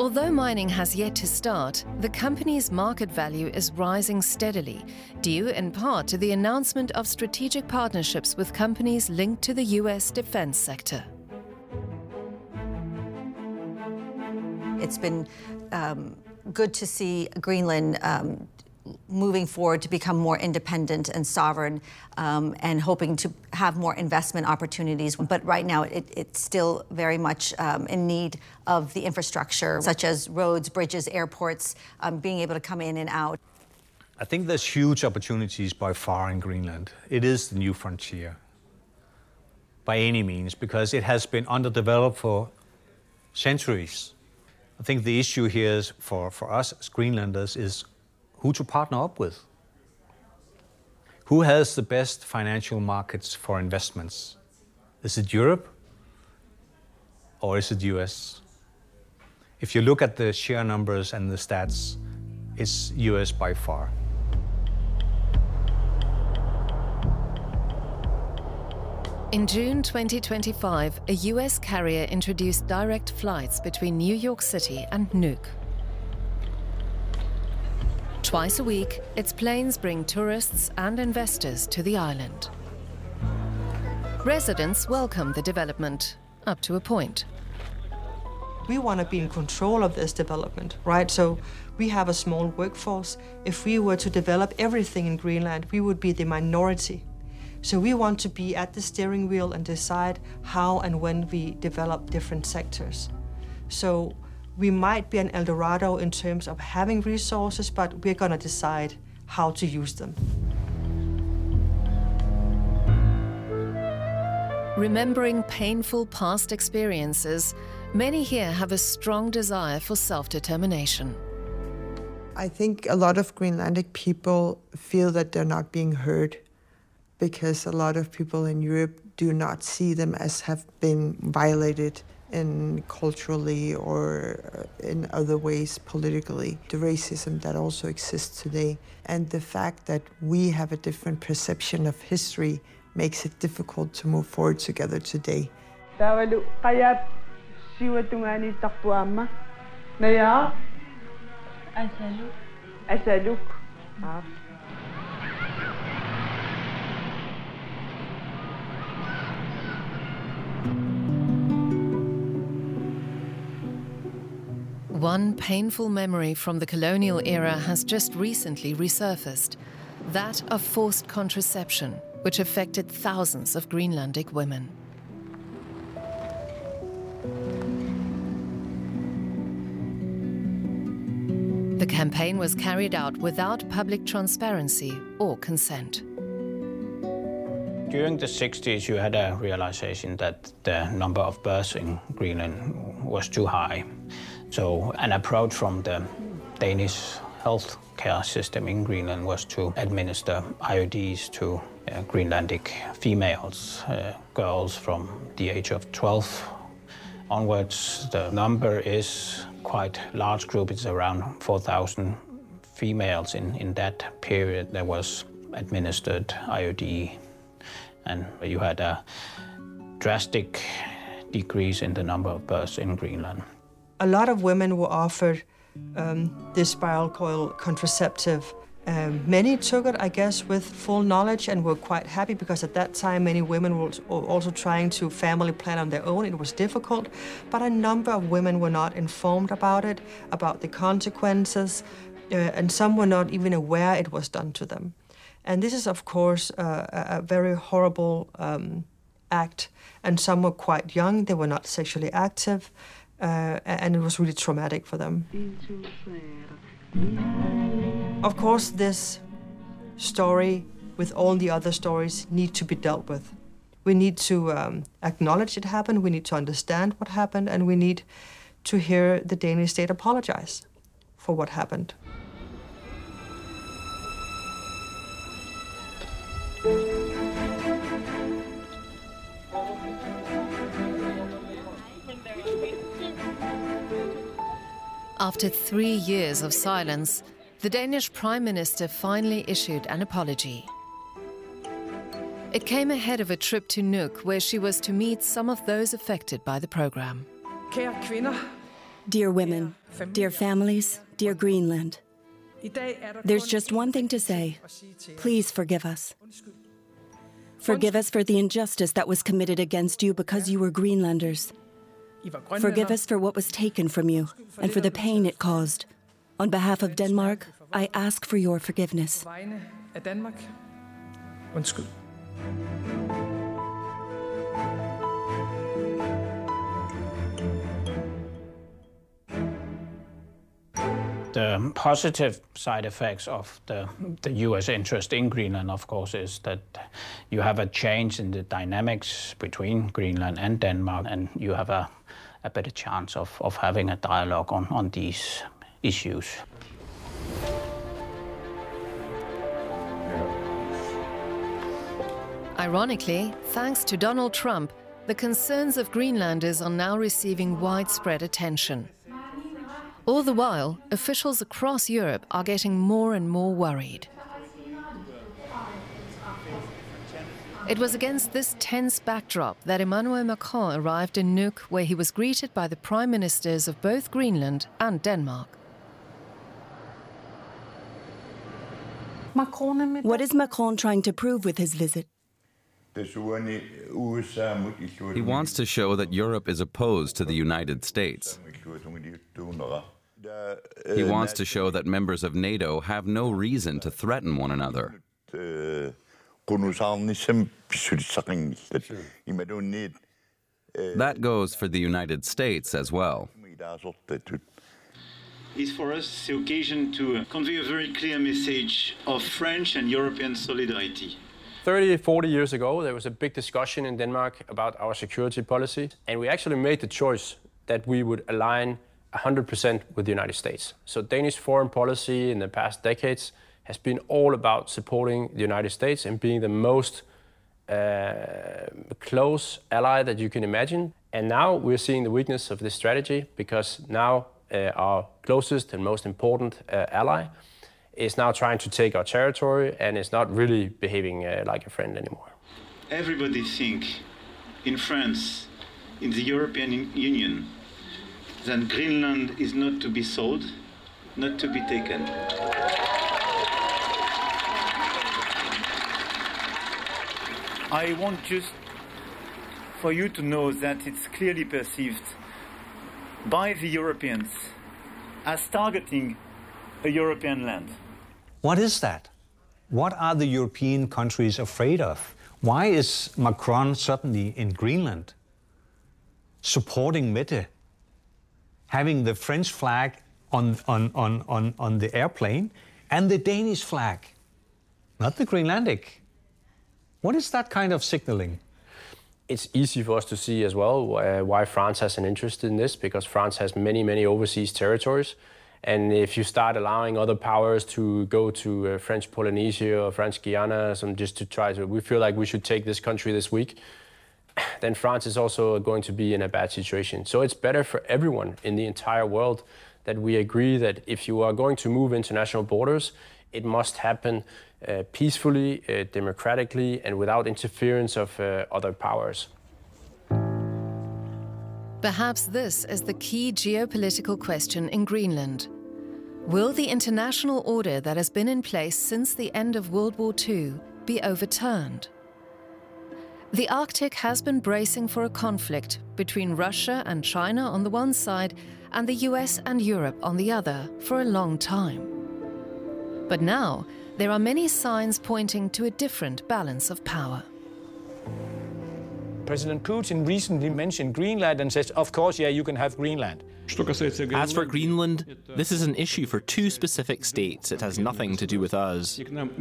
Although mining has yet to start, the company's market value is rising steadily, due in part to the announcement of strategic partnerships with companies linked to the US defense sector. It's been good to see Greenland moving forward to become more independent and sovereign, and hoping to have more investment opportunities. But right now, it's still very much in need of the infrastructure, such as roads, bridges, airports, being able to come in and out. I think there's huge opportunities by far in Greenland. It is the new frontier, by any means, because it has been underdeveloped for centuries. I think the issue here is for us as Greenlanders is who to partner up with. Who has the best financial markets for investments? Is it Europe or is it US? If you look at the share numbers and the stats, it's US by far. In June 2025, a US carrier introduced direct flights between New York City and Nuuk. Twice a week, its planes bring tourists and investors to the island. Residents welcome the development, up to a point. We want to be in control of this development, right? So we have a small workforce. If we were to develop everything in Greenland, we would be the minority. So we want to be at the steering wheel and decide how and when we develop different sectors. So we might be an El Dorado in terms of having resources, but we're going to decide how to use them. Remembering painful past experiences, many here have a strong desire for self-determination. I think a lot of Greenlandic people feel that they're not being heard because a lot of people in Europe do not see them as have been violated in culturally or in other ways politically, the racism that also exists today. And the fact that we have a different perception of history makes it difficult to move forward together today. One painful memory from the colonial era has just recently resurfaced, that of forced contraception, which affected thousands of Greenlandic women. The campaign was carried out without public transparency or consent. During the 60s, you had a realization that the number of births in Greenland was too high. So an approach from the Danish health care system in Greenland was to administer IUDs to Greenlandic females, girls from the age of 12 onwards. The number is quite a large group. It's around 4,000 females in that period that was administered IUD. And you had a drastic decrease in the number of births in Greenland. A lot of women were offered this spiral coil contraceptive. Many took it, I guess, with full knowledge and were quite happy because at that time many women were also trying to family plan on their own. It was difficult, but a number of women were not informed about it, about the consequences, and some were not even aware it was done to them. And this is, of course, a very horrible act, and some were quite young, they were not sexually active, and it was really traumatic for them. Of course, this story, with all the other stories, need to be dealt with. We need to acknowledge it happened, we need to understand what happened, and we need to hear the Danish state apologize for what happened. After 3 years of silence, the Danish Prime Minister finally issued an apology. It came ahead of a trip to Nuuk, where she was to meet some of those affected by the program. Kære kvinder, Dear women, dear families, dear Greenland, there's just one thing to say. Please forgive us. Forgive us for the injustice that was committed against you because you were Greenlanders. Forgive us for what was taken from you and for the pain it caused. On behalf of Denmark, I ask for your forgiveness. The positive side effects of the U.S. interest in Greenland, of course, is that you have a change in the dynamics between Greenland and Denmark, and you have a better chance of having a dialogue on these issues. Ironically, thanks to Donald Trump, the concerns of Greenlanders are now receiving widespread attention. All the while, officials across Europe are getting more and more worried. It was against this tense backdrop that Emmanuel Macron arrived in Nuuk, where he was greeted by the prime ministers of both Greenland and Denmark. What is Macron trying to prove with his visit? He wants to show that Europe is opposed to the United States. He wants to show that members of NATO have no reason to threaten one another. That goes for the United States as well. Is for us the occasion to convey a very clear message of French and European solidarity. 30, 40 years ago, there was a big discussion in Denmark about our security policy, and we actually made the choice that we would align 100% with the United States. So Danish foreign policy in the past decades has been all about supporting the United States and being the most close ally that you can imagine. And now we're seeing the weakness of this strategy because now our closest and most important ally is now trying to take our territory and is not really behaving like a friend anymore. Everybody thinks in France, in the European Union, that Greenland is not to be sold, not to be taken. I want just for you to know that it's clearly perceived by the Europeans as targeting a European land. What is that? What are the European countries afraid of? Why is Macron suddenly in Greenland supporting Mette, having the French flag on the airplane and the Danish flag, not the Greenlandic? What is that kind of signaling? It's easy for us to see as well why France has an interest in this, because France has many, many overseas territories. And if you start allowing other powers to go to French Polynesia or French Guiana, just to try to, we feel like we should take this country this week, then France is also going to be in a bad situation. So it's better for everyone in the entire world that we agree that if you are going to move international borders, it must happen peacefully, democratically, and without interference of other powers. Perhaps this is the key geopolitical question in Greenland. Will the international order that has been in place since the end of World War II be overturned? The Arctic has been bracing for a conflict between Russia and China on the one side and the US and Europe on the other for a long time. But now, there are many signs pointing to a different balance of power. President Putin recently mentioned Greenland and says, of course, yeah, you can have Greenland. As for Greenland, this is an issue for two specific states. It has nothing to do with us.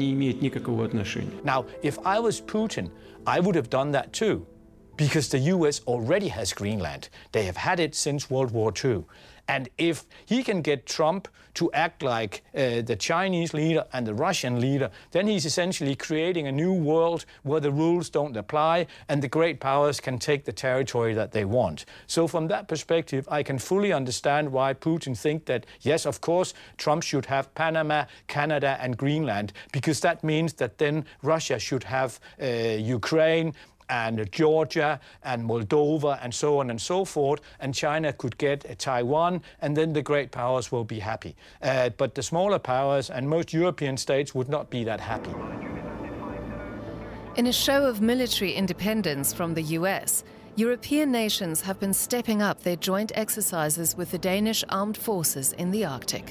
Now, if I was Putin, I would have done that too, because the US already has Greenland. They have had it since World War II. And if he can get Trump to act like the Chinese leader and the Russian leader, then he's essentially creating a new world where the rules don't apply and the great powers can take the territory that they want. So from that perspective, I can fully understand why Putin thinks that, yes, of course, Trump should have Panama, Canada, and Greenland, because that means that then Russia should have Ukraine, and Georgia and Moldova and so on and so forth, and China could get Taiwan, and then the great powers will be happy. But the smaller powers and most European states would not be that happy. In a show of military independence from the US, European nations have been stepping up their joint exercises with the Danish armed forces in the Arctic.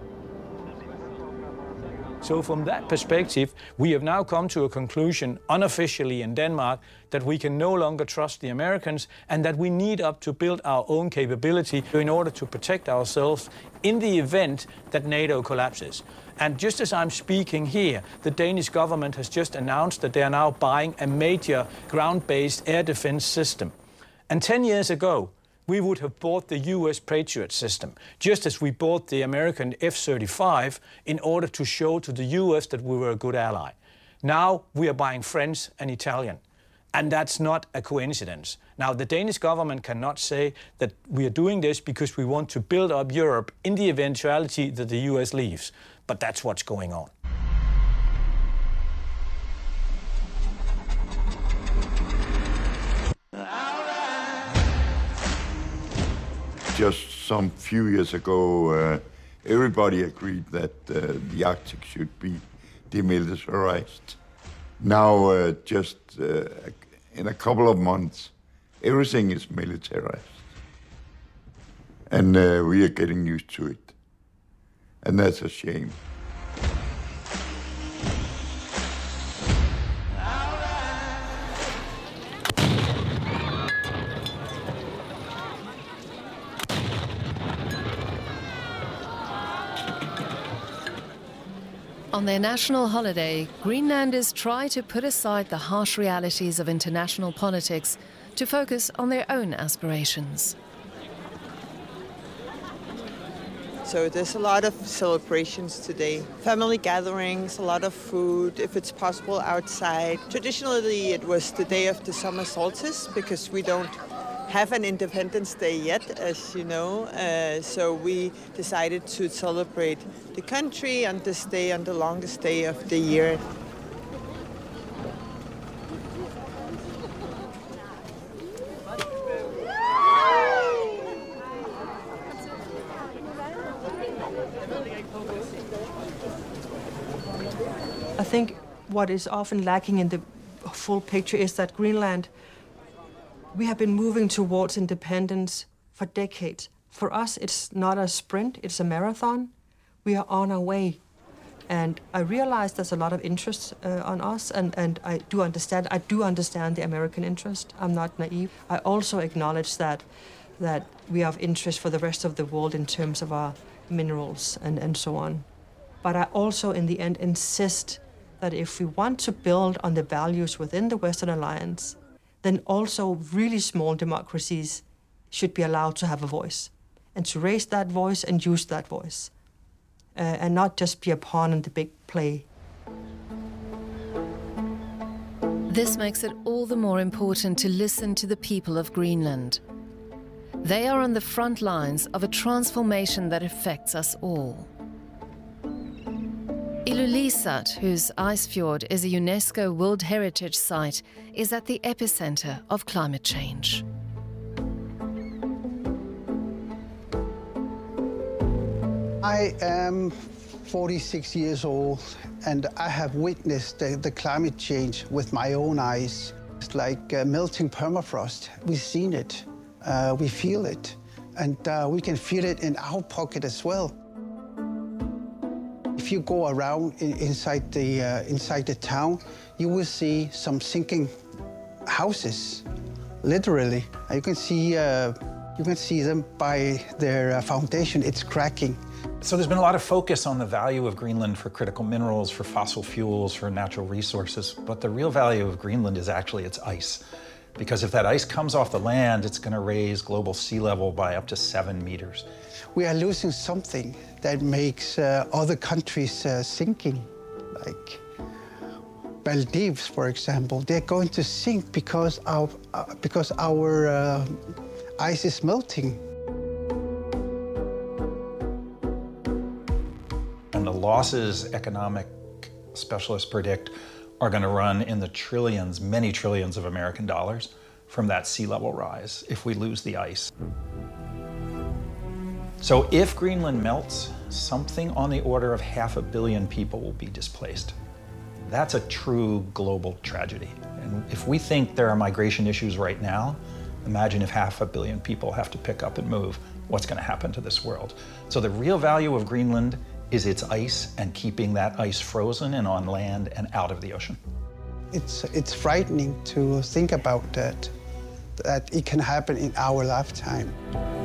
So from that perspective, we have now come to a conclusion unofficially in Denmark that we can no longer trust the Americans and that we need to build our own capability in order to protect ourselves in the event that NATO collapses. And just as I'm speaking here, the Danish government has just announced that they are now buying a major ground-based air defense system. And 10 years ago, we would have bought the US Patriot system, just as we bought the American F-35 in order to show to the US that we were a good ally. Now we are buying French and Italian. And that's not a coincidence. Now, the Danish government cannot say that we are doing this because we want to build up Europe in the eventuality that the US leaves. But that's what's going on. Just some few years ago, everybody agreed that the Arctic should be demilitarized. Now, just in a couple of months, everything is militarized. And we are getting used to it. And that's a shame. On their national holiday, Greenlanders try to put aside the harsh realities of international politics to focus on their own aspirations. So there's a lot of celebrations today. Family gatherings, a lot of food, if it's possible, outside. Traditionally, it was the day of the summer solstice because we don't have an Independence Day yet, as you know. So we decided to celebrate the country on this day, on the longest day of the year. I think what is often lacking in the full picture is that Greenland, we have been moving towards independence for decades. For us, it's not a sprint, it's a marathon. We are on our way. And I realize there's a lot of interest on us, and I do understand the American interest. I'm not naive. I also acknowledge that we have interest for the rest of the world in terms of our minerals and so on. But I also, in the end, insist that if we want to build on the values within the Western Alliance, then also really small democracies should be allowed to have a voice, and to raise that voice and use that voice, and not just be a pawn in the big play. This makes it all the more important to listen to the people of Greenland. They are on the front lines of a transformation that affects us all. Ilulissat, whose ice fjord is a UNESCO World Heritage Site, is at the epicenter of climate change. I am 46 years old, and I have witnessed the climate change with my own eyes. It's like melting permafrost. We've seen it, we feel it, and we can feel it in our pocket as well. If you go around inside the town, you will see some sinking houses, literally. You can see them by their foundation. It's cracking. So there's been a lot of focus on the value of Greenland for critical minerals, for fossil fuels, for natural resources. But the real value of Greenland is actually its ice. Because if that ice comes off the land, it's going to raise global sea level by up to 7 meters. We are losing something that makes other countries sinking, like Maldives, for example. They're going to sink because our ice is melting. And the losses economic specialists predict are going to run in the trillions, many trillions of American dollars from that sea level rise if we lose the ice. So if Greenland melts, something on the order of 500 million people will be displaced. That's a true global tragedy. And if we think there are migration issues right now, imagine if 500 million people have to pick up and move, what's going to happen to this world? So the real value of Greenland is its ice and keeping that ice frozen and on land and out of the ocean. It's frightening to think about that it can happen in our lifetime.